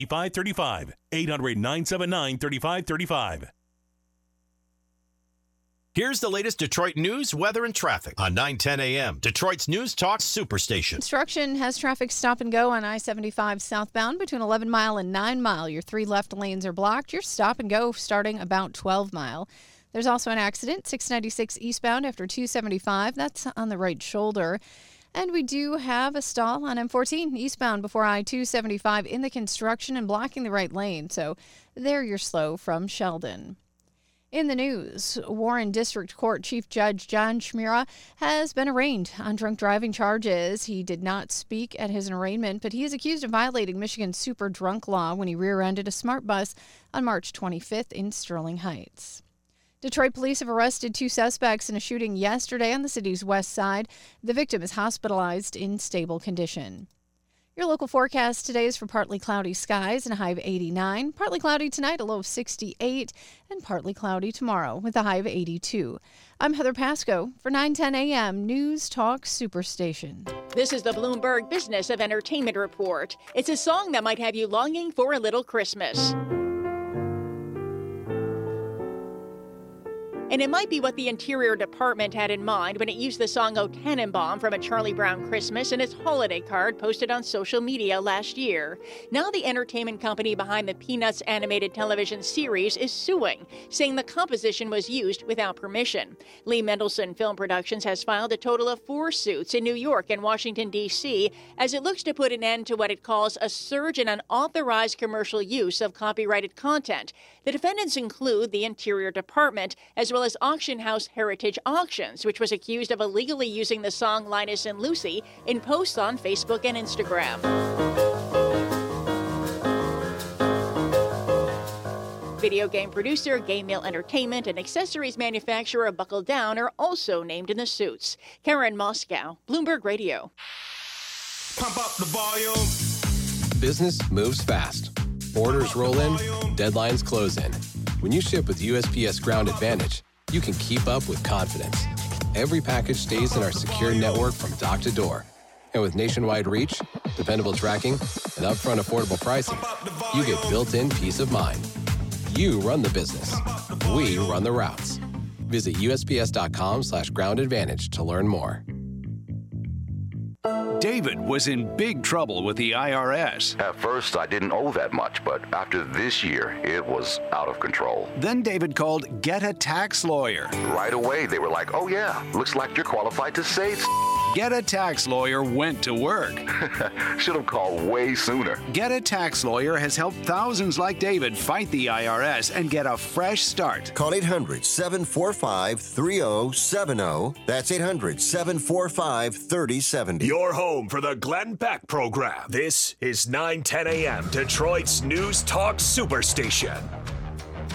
3535. 800-979-3535. Here's the latest Detroit news, weather, and traffic on 9:10 a.m. Detroit's News Talk Superstation. Construction has traffic stop and go on I-75 southbound between 11 Mile and 9 Mile. Your 3 left lanes are blocked. Your stop and go starting about 12 Mile. There's also an accident, 696 eastbound after 275. That's on the right shoulder. And we do have a stall on M14 eastbound before I-275 in the construction and blocking the right lane. So there you're slow from Sheldon. In the news, Warren District Court Chief Judge John Schmira has been arraigned on drunk driving charges. He did not speak at his arraignment, but he is accused of violating Michigan's super drunk law when he rear-ended a smart bus on March 25th in Sterling Heights. Detroit police have arrested 2 suspects in a shooting yesterday on the city's west side. The victim is hospitalized in stable condition. Your local forecast today is for partly cloudy skies and a high of 89. Partly cloudy tonight, a low of 68. And partly cloudy tomorrow with a high of 82. I'm Heather Pasco for 9:10 a.m. News Talk Superstation. This is the Bloomberg Business of Entertainment Report. It's a song that might have you longing for a little Christmas. And it might be what the Interior Department had in mind when it used the song O Tannenbaum from A Charlie Brown Christmas in its holiday card posted on social media last year. Now the entertainment company behind the Peanuts animated television series is suing, saying the composition was used without permission. Lee Mendelsohn Film Productions has filed a total of 4 suits in New York and Washington, D.C., as it looks to put an end to what it calls a surge in unauthorized commercial use of copyrighted content. The defendants include the Interior Department, as well as auction house Heritage Auctions, which was accused of illegally using the song Linus and Lucy in posts on Facebook and Instagram. Video game producer Game Mill Entertainment and accessories manufacturer Buckle Down are also named in the suits. Karen Moscow, Bloomberg Radio. Pump up the volume. Business moves fast. Orders roll in, deadlines close in. When you ship with USPS Ground Advantage, you can keep up with confidence. Every package stays in our secure network from dock to door. And with nationwide reach, dependable tracking, and upfront affordable pricing, you get built-in peace of mind. You run the business. We run the routes. Visit USPS.com/groundadvantage to learn more. David was in big trouble with the IRS. At first, I didn't owe that much, but after this year, it was out of control. Then David called Get a Tax Lawyer. Right away, they were like, oh yeah, looks like you're qualified to save. Get a Tax Lawyer went to work. Should have called way sooner. Get a Tax Lawyer has helped thousands like David fight the IRS and get a fresh start. Call 800-745-3070. That's 800-745-3070. Your home for the Glenn Beck Program. This is 9:10 a.m. Detroit's News Talk Superstation.